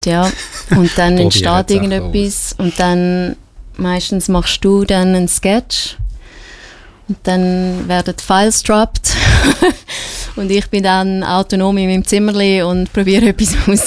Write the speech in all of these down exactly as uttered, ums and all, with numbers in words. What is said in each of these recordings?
Ja, und dann entsteht irgendetwas und dann meistens machst du dann einen Sketch und dann werden die Files dropped und ich bin dann autonom in meinem Zimmerli und probiere etwas aus.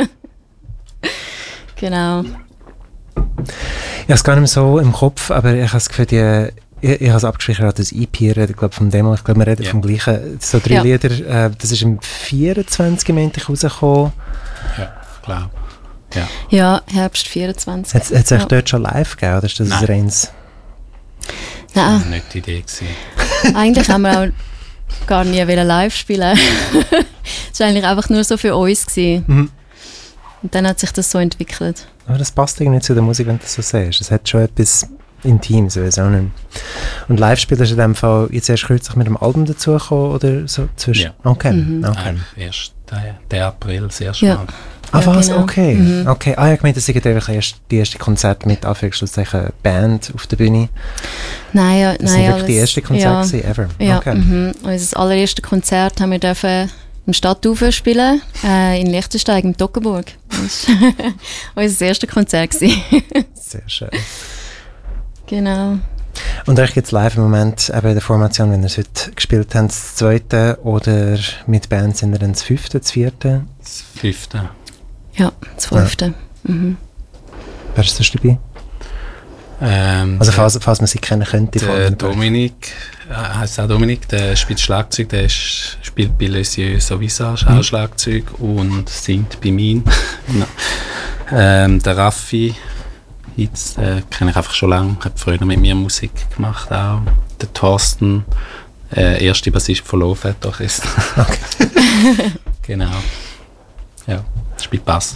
Genau. Ich habe es gar nicht mehr so im Kopf, aber ich habe das Gefühl, die, ich, ich habe es abgeschrieben, das E P reden, glaube vom Demo, ich glaube, wir reden yeah. vom gleichen, so drei ja. Lieder, äh, das ist im vierundzwanzig meinte ich rausgekommen. Ja, ich glaube. Ja. ja, Herbst vierundzwanzig. Hat es euch ja. dort schon live gegeben, oder ist das Nein. ein reins? Nein. Das war nicht die Idee gewesen. Eigentlich haben wir auch gar nie live spielen. Es war eigentlich einfach nur so für uns gewesen. Mhm. Und dann hat sich das so entwickelt. Aber das passt irgendwie zu der Musik, wenn du das so siehst. Es hat schon etwas Intimes, weiß auch nicht. Und Live-Spielen ist in dem Fall jetzt erst kürzlich mit dem Album dazugekommen oder so zwischen? Ja. Okay. Mhm. okay. Erst der, der April, das erste ja. Mal. Ah, ja, was? genau. Okay. Mhm. okay. Ah, ja, ich meine, das sind einfach erst die erste Konzerte mit Anführungszeichen Band auf der Bühne. Nein, ja, das nein, sind wirklich alles, die ersten Konzerte ja, ever. Ja, okay. mhm. Unser allererstes Konzert haben wir dürfen im Stadtufer spielen, äh, in Liechtenstein, im Toggenburg. Das war unser erstes Konzert. Sehr schön. Genau. Und euch gibt es live im Moment eben in der Formation, wenn ihr es heute gespielt habt, das zweite oder mit Band sind ihr dann das fünfte, das vierte? Das fünfte. Ja, das fünfte. Ja. Mhm. Wer ist das dabei? Ähm, also falls, falls man sie kennen könnte. Der Dominik, äh, heisst auch Dominik, der spielt Schlagzeug, der ist, spielt bei Les Yeux Sauvissage auch mhm. Schlagzeug und singt bei mir. ähm, der Raffi, jetzt äh, kenne ich einfach schon lange, hat früher mit mir Musik gemacht auch. Der Thorsten, äh, erste Bassist von Lowfat Orchester. Okay. Genau. Ja, spielt Bass.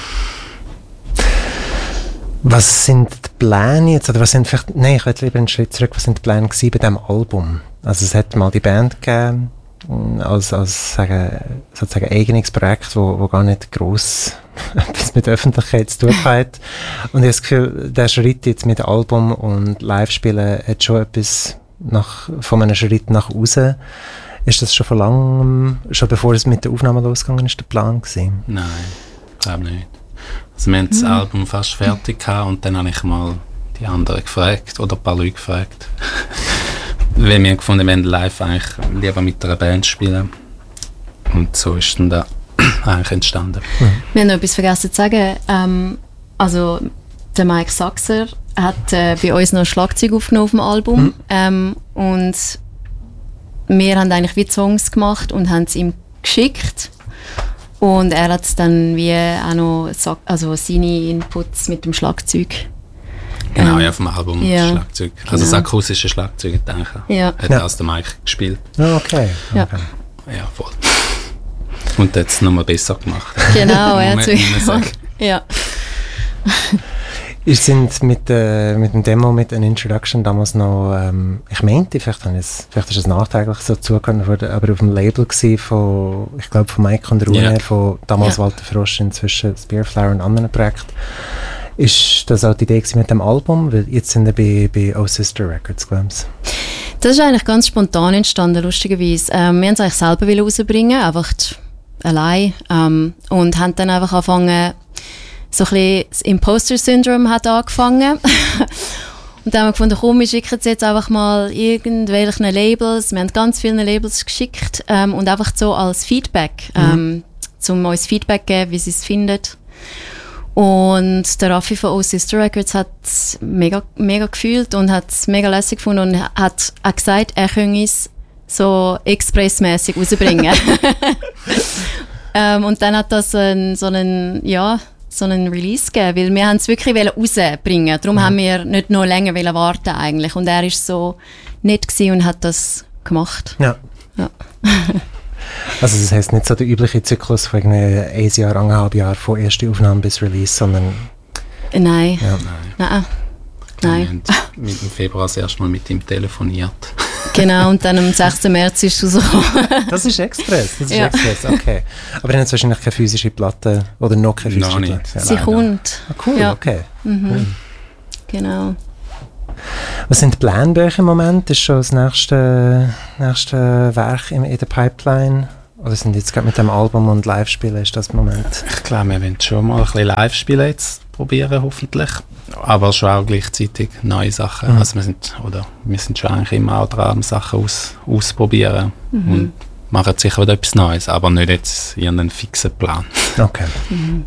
Was sind die Pläne jetzt, oder was sind vielleicht, nein, ich will lieber einen Schritt zurück, was sind die Pläne gewesen bei diesem Album? Also es hat mal die Band gegeben, als, als sagen, sozusagen eigenes Projekt, wo, wo gar nicht gross etwas mit der Öffentlichkeit zu tun hat. Und ich habe das Gefühl, der Schritt jetzt mit Album und Live-Spielen hat schon etwas nach, von einem Schritt nach außen. Ist das schon vor langem, schon bevor es mit der Aufnahme losgegangen ist, der Plan gewesen? Nein, ich glaube nicht. Also wir haben das mhm. Album fast fertig gehabt und dann habe ich mal die anderen gefragt oder ein paar Leute gefragt. Weil wir gefunden, wir wollen live eigentlich lieber mit einer Band spielen. Und so ist dann da eigentlich entstanden. Mhm. Wir haben noch etwas vergessen zu sagen. Ähm, also der Mike Saxer hat äh, bei uns noch Schlagzeug aufgenommen auf dem Album. Mhm. Ähm, und wir haben eigentlich wie Songs gemacht und haben es ihm geschickt. Und er hat dann wie auch noch also seine Inputs mit dem Schlagzeug. Genau, ähm, ja, vom Album ja, Schlagzeug. Also genau. das akustische Schlagzeug, denke ich. Ja. Hat ja. aus dem Mike gespielt. Ja, okay. Ja. okay. Ja, voll. Und hat es nochmal besser gemacht. Genau, er hat ja. Ihr sind mit, äh, mit dem Demo, mit einer Introduction damals noch, ähm, ich meinte, vielleicht, es, vielleicht ist es nachträglich so zugehört worden, aber auf dem Label gewesen von, ich glaube, von Mike und Rune, yeah. von damals yeah. Walter Frosch, inzwischen Spearflower und anderen Projekten. Ist das auch die Idee gewesen mit dem Album? Weil jetzt sind wir bei, bei Oh Sister Records, glaube ich. Das ist eigentlich ganz spontan entstanden, lustigerweise. Ähm, wir haben es eigentlich selber rausbringen, einfach allein. Ähm, und haben dann einfach angefangen, so ein bisschen das Imposter-Syndrom hat angefangen. Und dann haben wir gefunden, komm, wir schicken es jetzt einfach mal irgendwelchen Labels. Wir haben ganz viele Labels geschickt ähm, und einfach so als Feedback, ähm, mhm. um uns Feedback zu geben, wie sie es finden. Und der Raffi von Oh Sister Records hat es mega, mega gefühlt und hat es mega lässig gefunden und hat auch gesagt, er könne es so expressmäßig rausbringen. ähm, und dann hat das ein, so einen, ja, so einen Release gegeben, weil wir haben es wirklich rausbringen. Darum mhm. haben wir nicht noch länger warten eigentlich. Und er war so nett und hat das gemacht. Ja. ja. Also das heisst nicht so der übliche Zyklus von ein Jahr, anderthalb Jahr von erster Aufnahme bis Release, sondern... Nein. Ja. Nein. Nein. Wir haben mit dem Februar das erste Mal mit ihm telefoniert. Genau, und dann am sechsten März ist es rausgekommen. Das ist Express, das ist ja. Express, okay. Aber ihr habt wahrscheinlich keine physische Platte oder noch keine physische noch Platte. Ja, Sie kommt. Ah, cool, ja. okay. Mhm. Cool. Genau. Was sind die Pläne bei euch im Moment? Ist schon das nächste, nächste Werk in, in der Pipeline? Oder sind jetzt gerade mit dem Album und Live-Spielen, ist das der Moment? Ich glaube, wir wollen schon mal ein bisschen Live-Spielen jetzt probieren, hoffentlich. Aber schon auch gleichzeitig neue Sachen. Mhm. Also wir sind, oder wir sind schon eigentlich immer auch dran, Sachen aus, ausprobieren. Mhm. Und machen sicher wieder etwas Neues, aber nicht jetzt irgendeinen fixen Plan. Okay. Mhm.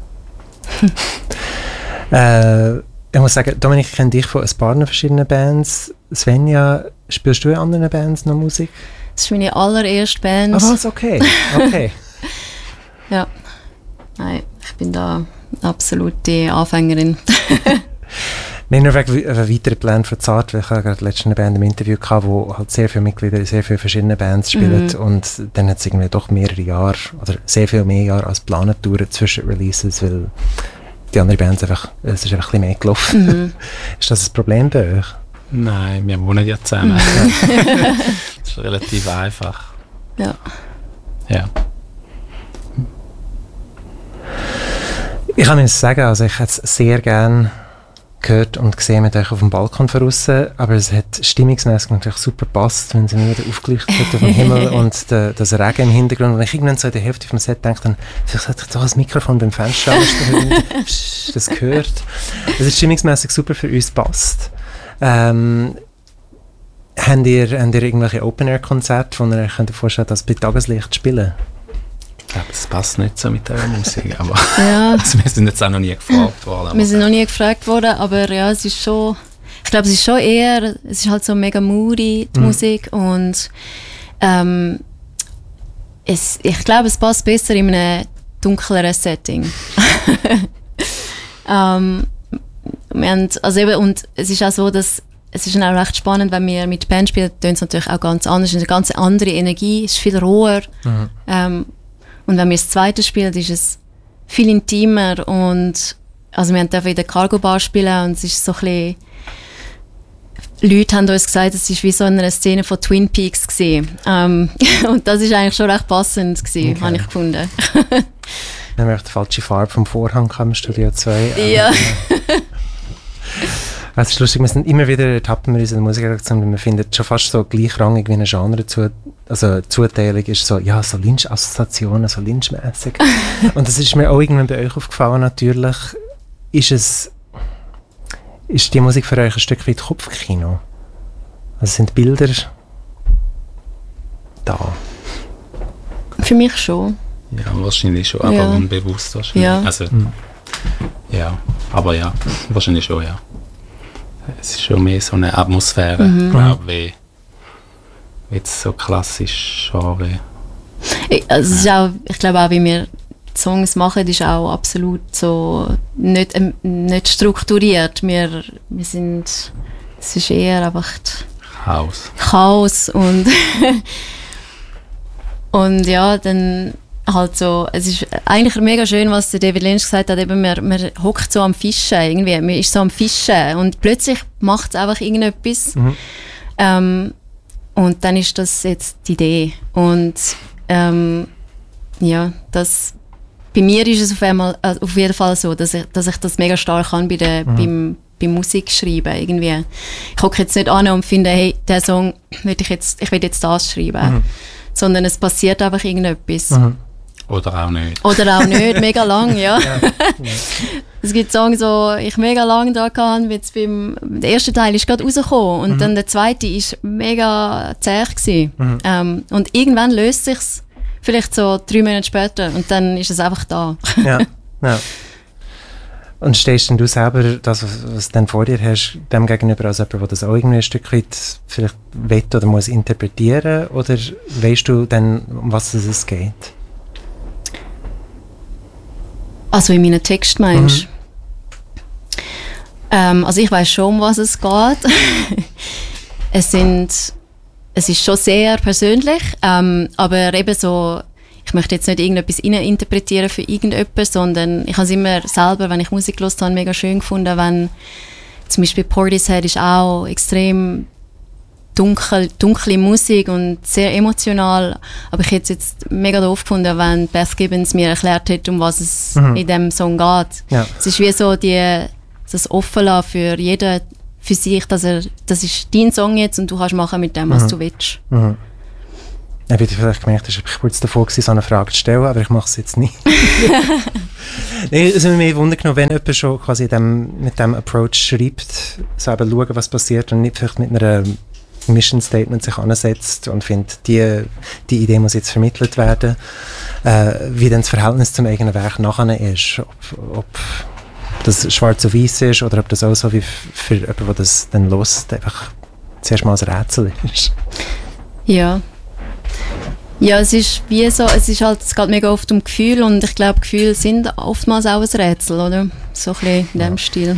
äh, ich muss sagen, Dominik, ich kenne dich von ein paar verschiedenen Bands. Svenja, spielst du in anderen Bands noch Musik? Das ist meine allererste Band. Ah, was? Okay. okay. Ja. Nein, ich bin da absolute Anfängerin. Wir haben noch einen weiteren Plan für Zart, weil ich habe gerade letztens eine Band im Interview gehabt, wo halt sehr viele Mitglieder in sehr viele verschiedene Bands spielen mhm. und dann hat es irgendwie doch mehrere Jahre oder sehr viel mehr Jahre als geplant dauern zwischen Releases, weil die anderen Bands einfach, es ist einfach ein bisschen mehr gelaufen. Mhm. Ist das ein Problem bei euch? Nein, wir wohnen ja zusammen. Das ist relativ einfach. Ja. Ja. Ich kann Ihnen sagen, also ich hätte es sehr gerne gehört und gesehen mit euch auf dem Balkon von aussen, aber es hat stimmungsmäßig natürlich super gepasst, wenn sie mir wieder aufgeleuchtet hat auf dem Himmel und de, das Regen im Hintergrund. Und ich irgendwann so in der Hälfte vom Set denke, dann vielleicht sollte ich da das Mikrofon beim Fenster anstellen, das gehört. Es hat stimmungsmäßig super für uns gepasst. Ähm, habt ihr, habt ihr irgendwelche Open-Air-Konzerte, wo ihr euch könnt vorstellen könnt, das bei Tageslicht spielen? Ich glaube, das passt nicht so mit der Musik, aber ja. Also wir sind jetzt auch noch nie gefragt worden. Wir sind noch nie gefragt worden, aber ja, es ist schon, ich glaube, es ist schon eher, es ist halt so mega moody, die mhm. Musik, und ähm, es, ich glaube, es passt besser in einem dunkleren Setting. ähm, wir haben, also eben, und es ist auch so, dass es ist auch recht spannend, wenn wir mit Band spielen, tönt es natürlich auch ganz anders, es ist eine ganz andere Energie, es ist viel roher. Mhm. Ähm, und wenn wir das zweite spielen, ist es viel intimer, und also wir dürfen in der Cargo Bar spielen und es ist so ein bisschen, Leute haben uns gesagt, es war wie so eine Szene von Twin Peaks gewesen. Ähm, und das ist eigentlich schon recht passend gewesen, okay. Habe ich gefunden. Dann haben wir die falsche Farbe vom Vorhang im Studio zwei. Ja. Es ist lustig, wir sind immer wieder ertappen wir uns in der Musikredaktion, weil wir finden schon fast so gleichrangig wie eine Genre zu, also Zuteilung ist so, ja, so Lynch-Assoziationen, so Lynch-mässig. Und das ist mir auch irgendwann bei euch aufgefallen, natürlich. Ist es, ist die Musik für euch ein Stück weit Kopfkino? Also sind Bilder da? Für mich schon. Ja, wahrscheinlich schon, aber ja. Unbewusst wahrscheinlich. Ja. Also, mhm. ja, aber ja, wahrscheinlich schon, ja. Es ist schon mehr so eine Atmosphäre, mhm. glaube ich, wie jetzt so klassisch Genre. Ich, also es ist auch, ich glaube auch, wie wir Songs machen, ist auch absolut so nicht, ähm, nicht strukturiert. Wir, wir sind, es ist eher einfach Chaos. Chaos und und ja, dann halt so, es ist eigentlich mega schön, was der David Lynch gesagt hat, eben, man, man hockt so am Fischen irgendwie, man ist so am Fischen und plötzlich macht es einfach irgendetwas. Mhm. Ähm, und dann ist das jetzt die Idee. Und ähm, ja, das, bei mir ist es auf, einmal, äh, auf jeden Fall so, dass ich, dass ich das mega stark kann bei der, mhm. beim, beim Musikschreiben irgendwie. Ich hocke jetzt nicht an und finde, hey, der Song will ich jetzt, ich will jetzt das schreiben. Mhm. Sondern es passiert einfach irgendetwas. Mhm. Oder auch nicht. Oder auch nicht, mega lang, ja. ja. Es gibt Songs, die ich mega lang da hatte, wie jetzt beim, der erste Teil ist gerade rausgekommen und mhm. dann der zweite war mega zäh gewesen. Mhm. Ähm, und irgendwann löst es sich vielleicht so drei Monate später und dann ist es einfach da. Ja, ja. Und stehst denn du selber, das, was, was du dann vor dir hast, dem gegenüber als jemand, der das auch irgendwie ein Stück weit vielleicht will oder muss interpretieren, oder weißt du dann, um was es geht? Also in meinen Text meinst du? Mhm. Ähm, also ich weiss schon, um was es geht. es, sind, es ist schon sehr persönlich, ähm, aber eben so, ich möchte jetzt nicht irgendetwas interpretieren für irgendjemanden, sondern ich habe es immer selber, wenn ich Musik gehört habe, mega schön gefunden, wenn zum Beispiel Portishead ist auch extrem dunkel, dunkle Musik und sehr emotional, aber ich hätte es jetzt mega doof gefunden, wenn Beth Gibbons mir erklärt hätte, um was es mhm. in dem Song geht. Ja. Es ist wie so die, das Offenlassen für jeden, für sich, dass er, das ist dein Song jetzt und du kannst machen mit dem, was mhm. du willst. Mhm. Dann habe ich vielleicht gemerkt, ich war kurz davor gewesen, so eine Frage zu stellen, aber ich mache es jetzt nicht. Nein, also mir wundert genommen, wenn jemand schon quasi dem, mit diesem Approach schreibt, so eben schauen, was passiert und nicht vielleicht mit einer Mission Statement sich ansetzt und findet, die, die Idee muss jetzt vermittelt werden, äh, wie dann das Verhältnis zum eigenen Werk nachher ist. Ob, ob das schwarz und weiß ist oder ob das auch so wie für jemanden, der das dann hört, einfach zuerst mal ein Rätsel ist. Ja. Ja, es ist wie so, es ist halt, es geht mega oft um Gefühle und ich glaube, Gefühle sind oftmals auch ein Rätsel, oder? So ein bisschen in dem ja. Stil.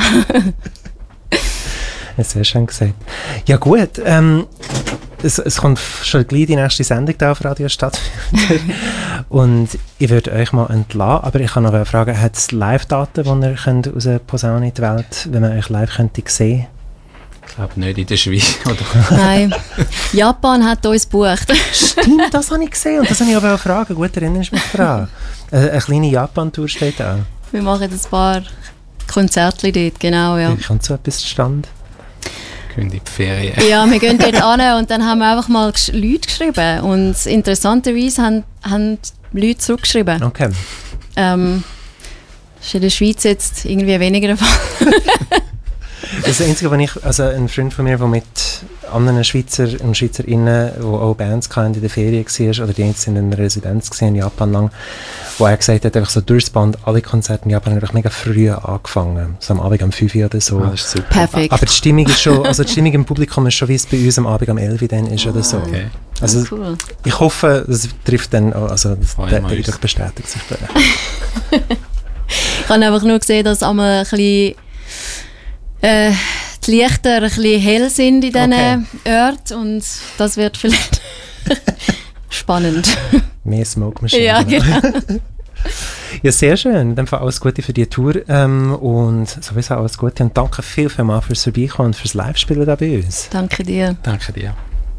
Ja, sehr schön gesagt. Ja gut, ähm, es, es kommt schon gleich die nächste Sendung da auf Radio stattfinden und ich würde euch mal entlassen, aber ich kann noch fragen, hat es Live-Daten, die ihr könnt aus der Posaune in die Welt, wenn man euch live könnte sehen? Ich glaube nicht in der Schweiz, oder? Nein, Japan hat uns gebucht. Stimmt, das habe ich gesehen und das habe ich aber auch fragen. Gut, erinnerst du mich daran? Eine, eine kleine Japan-Tour steht da. Wir machen ein paar Konzerte dort, genau, ja. Wie kommt so etwas zustande? Wir gehen in die Ferien. Ja, wir gehen dort hin und dann haben wir einfach mal gesch- Leute geschrieben und interessanterweise haben, haben Leute zurückgeschrieben. Okay. Ähm, das ist in der Schweiz jetzt irgendwie weniger der Fall. Das Einzige, was ich, also ein Freund von mir, der mit anderen Schweizer und Schweizerinnen, die auch Bands hatten, in der Ferien war, oder die jetzt in einer Residenz gewesen, in Japan lang, wo er gesagt hat, einfach so durchs Band, alle Konzerte in Japan haben einfach mega früh angefangen, so am Abend um fünf Uhr oder so. Ah, das ist super. Perfekt. Aber die Stimmung ist schon, also die Stimmung im Publikum ist schon, wie es bei uns am Abend um elf Uhr dann ist oder so. Okay. Also Oh, cool. ich hoffe, das trifft dann auch, also das, Freuen der wir uns. Eindruck bestätigt sich dann. Ich habe einfach nur gesehen, dass einmal ein bisschen, äh, die Lichter ein bisschen hell sind in diesen Okay. Orten und das wird vielleicht spannend. Mehr Smoke Machine. Ja, genau. Ja, sehr schön. In dem Fall alles Gute für die Tour ähm, und sowieso alles Gute und danke viel, viel mal fürs Vorbeikommen und fürs Live-Spielen da bei uns. Danke dir. Danke dir.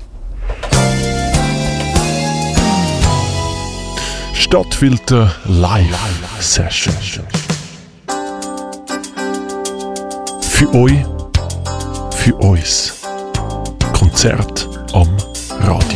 Stadtfilter Live Session. Für euch, für uns. Konzert am Radio.